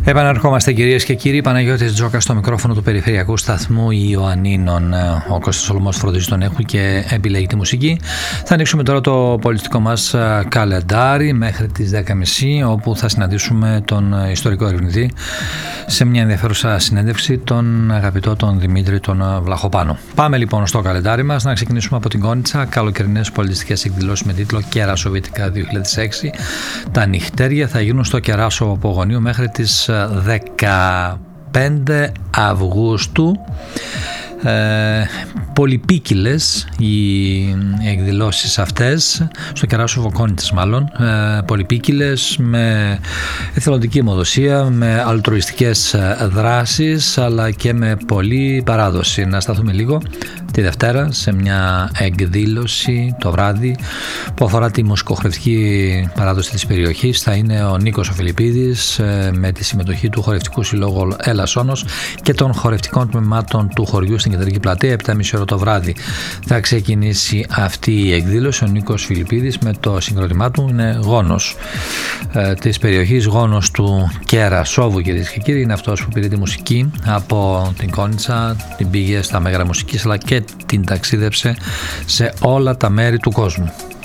Επαναρχόμαστε κυρίες και κύριοι. Παναγιώτης Τζόκας στο μικρόφωνο του Περιφερειακού Σταθμού Ιωαννίνων. Ο Κώστας Σολωμός φροντίζει τον ήχο και επιλέγει τη μουσική. Θα ανοίξουμε τώρα το πολιτικό μας καλεντάρι μέχρι τις 10.30, όπου θα συναντήσουμε τον ιστορικό ερευνητή σε μια ενδιαφέρουσα συνέντευξη, τον αγαπητό τον Δημήτρη τον Βλαχοπάνο. Πάμε λοιπόν στο καλεντάρι μας, να ξεκινήσουμε από την Κόνιτσα. Καλοκαιρινές πολιτιστικές εκδηλώσεις με τίτλο Κερασοβίτικα 2006. Τα νυχτέρια θα γίνουν στο Κεράσοβο Απογονίου μέχρι τις 15 Αυγούστου. Πολυπίκυλες οι εκδηλώσεις αυτές στο Κεράσοβο Κόνιτσας, μάλλον πολυπίκυλες, με εθελοντική αιμοδοσία, με αλτρουιστικές δράσεις, αλλά και με πολλή παράδοση. Να σταθούμε λίγο τη Δευτέρα σε μια εκδήλωση το βράδυ που αφορά τη μουσικοχορευτική παράδοση της περιοχής. Θα είναι ο Νίκος ο Φιλιππίδης με τη συμμετοχή του Χορευτικού Συλλόγου Έλασσόνος και των χορευτικών τμήματων του χωριού στην Κεντρική Πλατεία. 7.30 ώρα το βράδυ θα ξεκινήσει αυτή η εκδήλωση. Ο Νίκος Φιλιππίδης με το συγκρότημά του είναι γόνος της περιοχής, γόνος του Κερασόβου, κυρίες και κύριοι. Είναι αυτός που πήρε τη μουσική από την Κόνιτσα, την πήγε στα Μέγαρα Μουσικής, αλλά και την ταξίδεψε σε όλα τα μέρη του κόσμου.